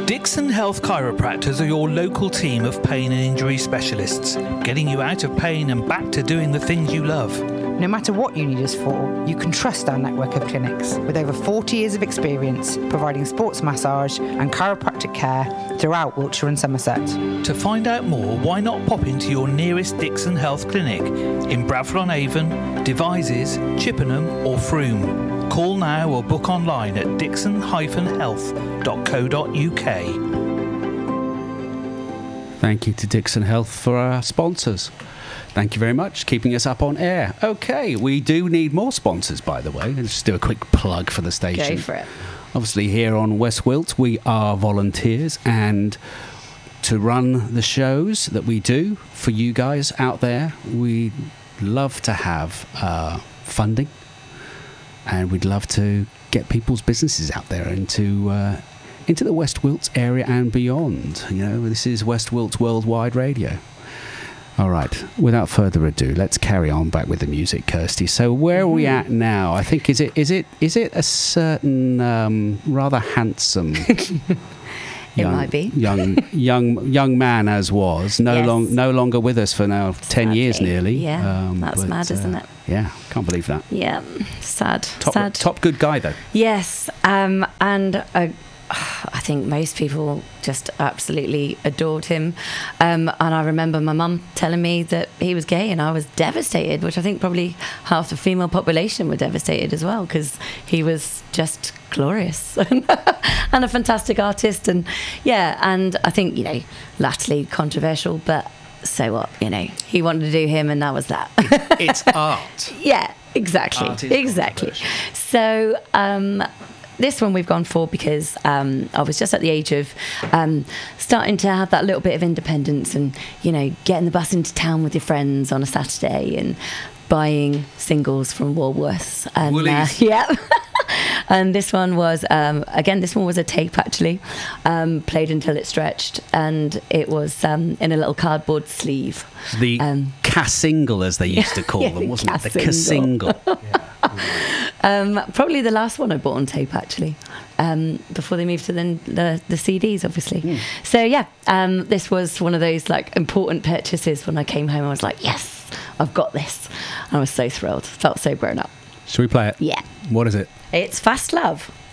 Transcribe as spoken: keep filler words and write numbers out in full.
Dixon Health Chiropractors are your local team of pain and injury specialists, getting you out of pain and back to doing the things you love. No matter what you need us for, you can trust our network of clinics with over forty years of experience providing sports massage and chiropractic care throughout Wiltshire and Somerset. To find out more, why not pop into your nearest Dixon Health clinic in Bradford-on-Avon, Devizes, Chippenham or Frome. Call now or book online at dixon dash health dot co dot uk. Thank you to Dixon Health for our sponsors. Thank you very much, keeping us up on air. Okay, we do need more sponsors, by the way. Let's just do a quick plug for the station. Go for it. Obviously, here on West Wilt, we are volunteers, and to run the shows that we do for you guys out there, we love to have uh, funding, and we'd love to get people's businesses out there into uh, into the West Wilts area and beyond. You know, this is West Wilts Worldwide Radio. All right, without further ado, let's carry on back with the music, Kirsty. So where are we at now? I think, is it is it is it a certain um, rather handsome young, might be. young young young man as was no Yes. long no longer with us for now ten Sadly. years nearly. Yeah, Um, that's but, mad, isn't uh, it? Yeah, can't believe that. Yeah, sad. Top sad. top good guy though. Yes, um, and uh, I think most people just absolutely adored him. Um, and I remember my mum telling me that he was gay, and I was devastated, which I think probably half the female population were devastated as well, because he was just glorious and a fantastic artist. And yeah, and I think, you know, latterly controversial, but so what, you know, he wanted to do him, and that was that. It's art. Yeah, exactly. Art is Exactly. So, um, this one we've gone for because um, I was just at the age of um, starting to have that little bit of independence, and, you know, getting the bus into town with your friends on a Saturday and buying singles from Woolworths. And, Woolies. Uh, yeah. And this one was, um, again, this one was a tape, actually, um, played until it stretched, and it was um, in a little cardboard sleeve. The Um, Cassingle, as they used to call yeah, them, the wasn't it? The Cassingle. Cassingle. Um, probably the last one I bought on tape, actually, um, before they moved to the, the, the C Ds, obviously. Mm. So, yeah, um, this was one of those, like, important purchases. When I came home, I was like, yes, I've got this. I was so thrilled. Felt so grown up. Should we play it? Yeah. What is it? It's Fast Love.